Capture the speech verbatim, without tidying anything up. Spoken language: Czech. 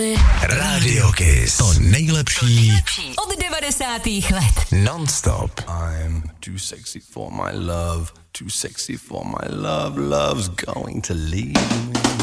Radio Kiss. To nejlepší od devadesátých let. Non-stop. I'm too sexy for my love, too sexy for my love, love's going to leave me.